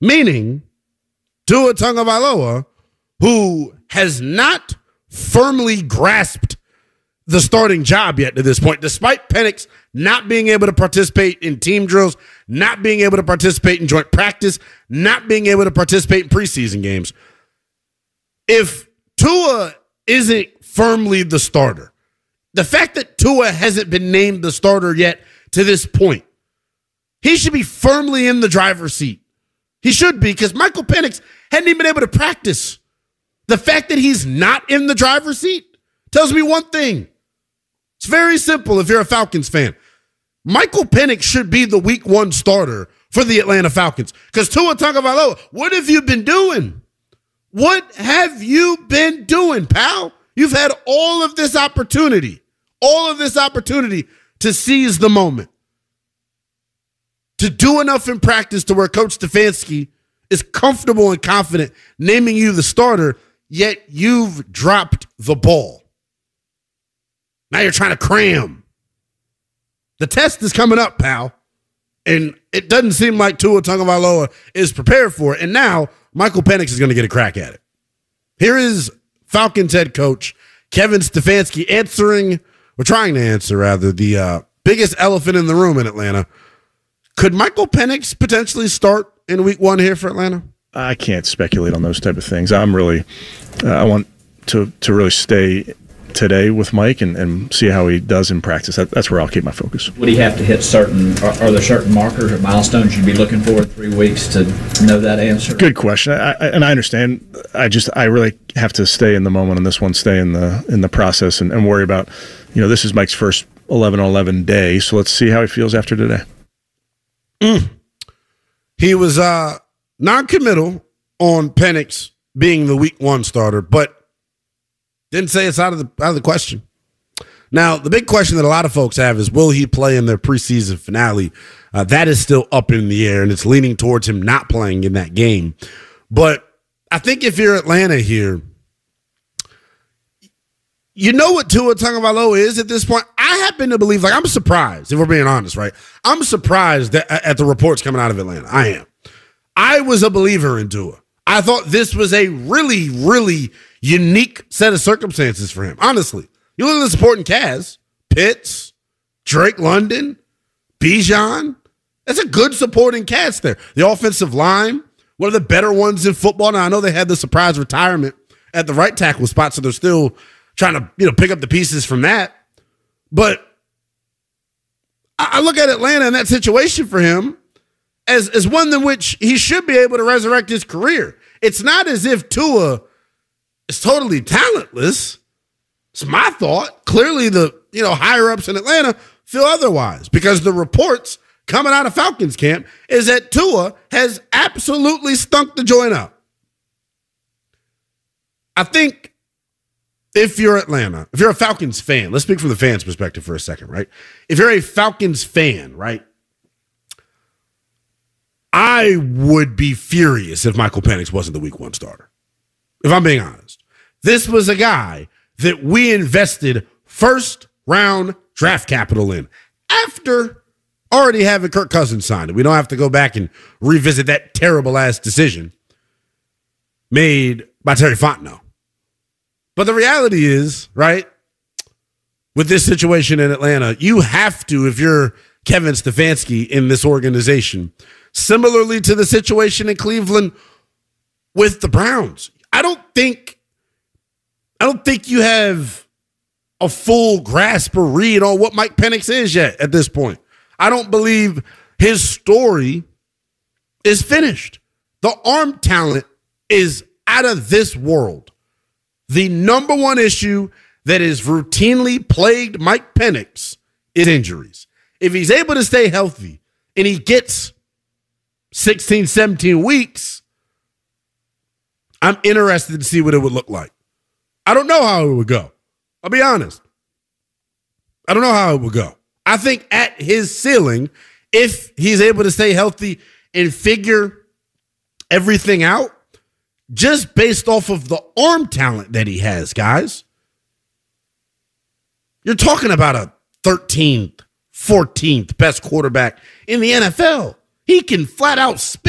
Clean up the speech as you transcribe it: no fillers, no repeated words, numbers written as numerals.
Meaning, Tua Tagovailoa, who has not firmly grasped the starting job yet to this point, despite Penix not being able to participate in team drills, not being able to participate in joint practice, not being able to participate in preseason games. If Tua isn't firmly the starter, the fact that Tua hasn't been named the starter yet to this point, he should be firmly in the driver's seat. He should be, because Michael Penix hadn't even been able to practice. The fact that he's not in the driver's seat tells me one thing. It's very simple if you're a Falcons fan. Michael Penix should be the week 1 starter for the Atlanta Falcons. Because Tua Tagovailoa, what have you been doing? What have you been doing, pal? You've had all of this opportunity to seize the moment, to do enough in practice to where Coach Stefanski is comfortable and confident naming you the starter, yet you've dropped the ball. Now you're trying to cram. The test is coming up, pal. And it doesn't seem like Tua Tagovailoa is prepared for it. And now Michael Penix is going to get a crack at it. Here is Falcons head coach Kevin Stefanski trying to answer, the biggest elephant in the room in Atlanta. Could Michael Penix potentially start in week 1 here for Atlanta? I can't speculate on those type of things. I want to really stay today with Mike and see how he does in practice. That's where I'll keep my focus. Would he have to hit are there certain markers or milestones you'd be looking for in 3 weeks to know that answer? Good question. I understand. I really have to stay in the moment on this one, stay in the process and worry about, this is Mike's first 11-on-11 day. So let's see how he feels after today. He was non-committal on Penix being the week 1 starter, but didn't say it's out of the question. Now, the big question that a lot of folks have is, will he play in their preseason finale? That is still up in the air, and it's leaning towards him not playing in that game. But I think if you're Atlanta here, you know what Tua Tagovailoa is at this point. I happen to believe, I'm surprised, if we're being honest, right? I'm surprised at the reports coming out of Atlanta. I am. I was a believer in Tua. I thought this was a really, really unique set of circumstances for him. Honestly, you look at the supporting cast, Pitts, Drake London, Bijan. That's a good supporting cast there. The offensive line, one of the better ones in football. Now, I know they had the surprise retirement at the right tackle spot, so they're still trying to pick up the pieces from that. But I look at Atlanta and that situation for him as one in which he should be able to resurrect his career. It's not as if Tua is totally talentless. It's my thought. Clearly the higher-ups in Atlanta feel otherwise, because the reports coming out of Falcons camp is that Tua has absolutely stunk the joint up. I think if you're Atlanta, if you're a Falcons fan, let's speak from the fans' perspective for a second, right? If you're a Falcons fan, right, I would be furious if Michael Penix wasn't the week 1 starter. If I'm being honest. This was a guy that we invested first-round draft capital in after already having Kirk Cousins signed it. We don't have to go back and revisit that terrible-ass decision made by Terry Fontenot. But the reality is, right, with this situation in Atlanta, you have to, if you're Kevin Stefanski in this organization, similarly to the situation in Cleveland with the Browns, I don't think you have a full grasp or read on what Mike Penix is yet at this point. I don't believe his story is finished. The arm talent is out of this world. The number one issue that is routinely plagued Mike Penix is injuries. If he's able to stay healthy and he gets 16, 17 weeks, I'm interested to see what it would look like. I don't know how it would go. I'll be honest. I don't know how it would go. I think at his ceiling, if he's able to stay healthy and figure everything out, just based off of the arm talent that he has, guys, you're talking about a 13th, 14th best quarterback in the NFL. He can flat out spit